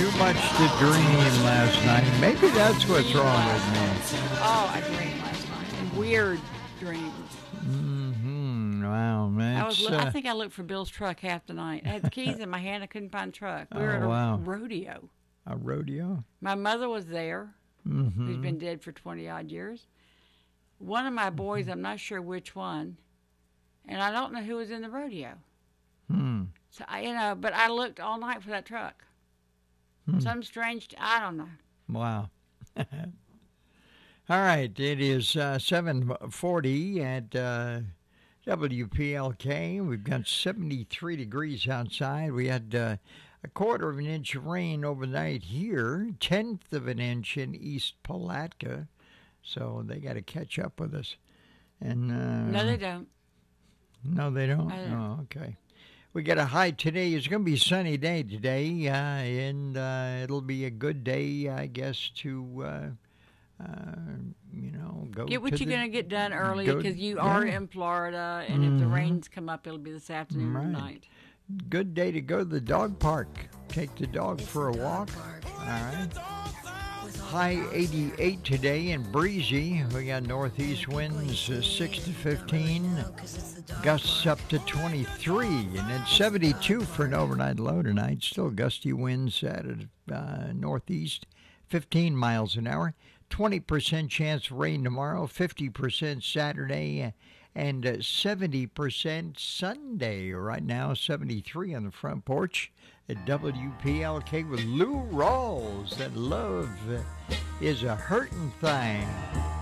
too much to dream last night. Maybe that's what's wrong with me. Oh, I dreamed last night. Weird dreams. Wow, man. I think I looked for Bill's truck half the night. I had the keys in my hand. I couldn't find the truck. We were at a rodeo. A rodeo? My mother was there, who's been dead for 20-odd years. One of my boys, I'm not sure which one, and I don't know who was in the rodeo. So, but I looked all night for that truck. Some strange, I don't know. Wow. All right, it is 7:40 at WPLK. We've got 73 degrees outside. We had a quarter of an inch of rain overnight here, 1/10 of an inch in East Palatka. So they got to catch up with us. And no, they don't. No, they don't? Oh, okay. We got a high today. It's going to be a sunny day today, and it'll be a good day, I guess, to, go get what you're going to get done early because you are in Florida, and if the rains come up, it'll be this afternoon or night. Good day to go to the dog park. Take the dog for a walk. All right. High 88 today and breezy. We got northeast winds 6 to 15. Gusts up to 23. And then 72 for an overnight low tonight. Still gusty winds at northeast, 15 miles an hour. 20% chance of rain tomorrow, 50% Saturday, and 70% Sunday. Right now, 73 on the front porch at WPLK with Lou Rawls. That love is a hurtin' thing.